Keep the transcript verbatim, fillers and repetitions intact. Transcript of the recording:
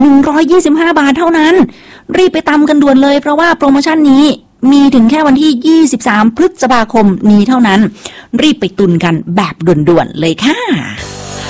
หนึ่งร้อยยี่สิบห้าบาทเท่านั้นรีบไปตำกันด่วนเลยเพราะว่าโปรโมชั่นนี้มีถึงแค่วันที่ยี่สิบสามพฤษภาคมนี้เท่านั้นรีบไปตุนกันแบบด่วนๆเลยค่ะ